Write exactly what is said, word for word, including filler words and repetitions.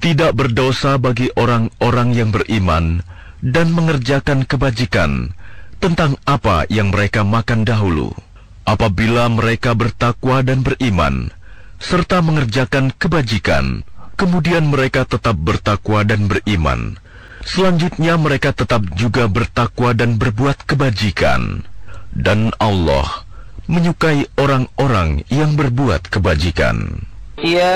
Tidak berdosa bagi orang-orang yang beriman dan mengerjakan kebajikan tentang apa yang mereka makan dahulu. Apabila mereka bertakwa dan beriman, serta mengerjakan kebajikan, kemudian mereka tetap bertakwa dan beriman, selanjutnya mereka tetap juga bertakwa dan berbuat kebajikan. Dan Allah menyukai orang-orang yang berbuat kebajikan. Ya